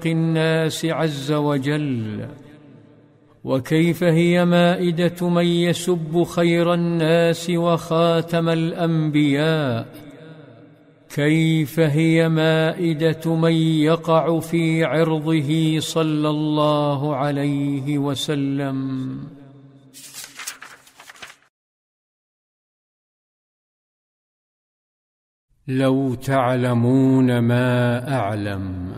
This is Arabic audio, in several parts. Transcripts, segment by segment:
الناس عز وجل، وكيف هي مائدة من يسب خير الناس وخاتم الأنبياء، كيف هي مائدة من يقع في عرضه صلى الله عليه وسلم. لو تعلمون ما أعلم.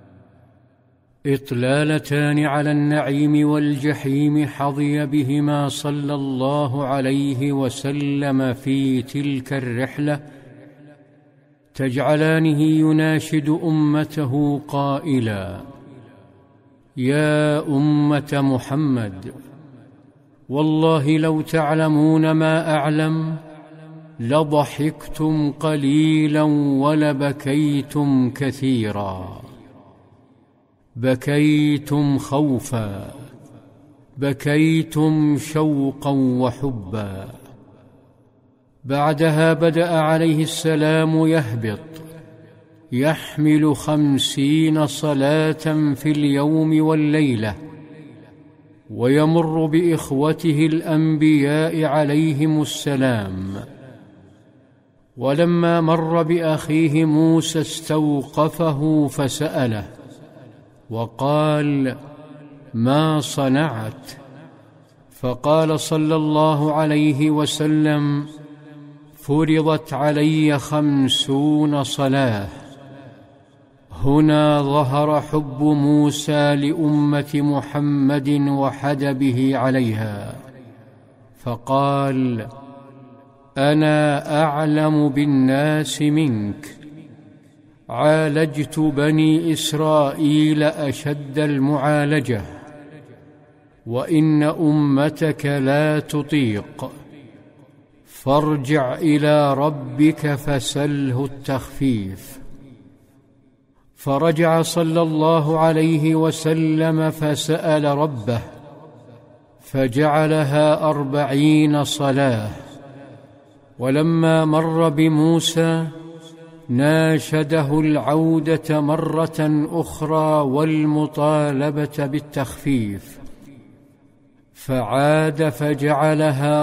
إطلالتان على النعيم والجحيم حظي بهما صلى الله عليه وسلم في تلك الرحلة، تجعلانه يناشد أمته قائلا: يا أمة محمد، والله لو تعلمون ما أعلم لضحكتم قليلا ولبكيتم كثيرا. بكيتم خوفا، بكيتم شوقا وحبا. بعدها بدأ عليه السلام يهبط، يحمل 50 صلاة في اليوم والليلة، ويمر بإخوته الأنبياء عليهم السلام. ولما مر بأخيه موسى استوقفه فسأله وقال: ما صنعت؟ فقال صلى الله عليه وسلم: فرضت علي 50 صلاة. هنا ظهر حب موسى لأمة محمد وحدبه عليها، فقال: أنا أعلم بالناس منك، عالجت بني إسرائيل أشد المعالجة، وإن أمتك لا تطيق، فارجع إلى ربك فسله التخفيف. فرجع صلى الله عليه وسلم فسأل ربه، فجعلها 40 صلاة. ولما مر بموسى ناشده العودة مرة أخرى والمطالبة بالتخفيف، فعاد فجعلها